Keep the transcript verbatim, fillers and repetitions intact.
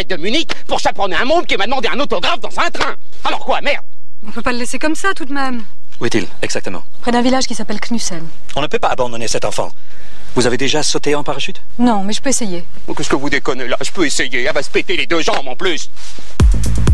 kilomètres de Munich pour chaperonner un môme qui m'a demandé un autographe dans un train. Alors quoi, merde? On peut pas le laisser comme ça tout de même. Où est-il, exactement? Près d'un village qui s'appelle Knussen. On ne peut pas abandonner cet enfant. Vous avez déjà sauté en parachute? Non, mais je peux essayer. Qu'est-ce que vous déconnez là? Je peux essayer, elle va se péter les deux jambes en plus.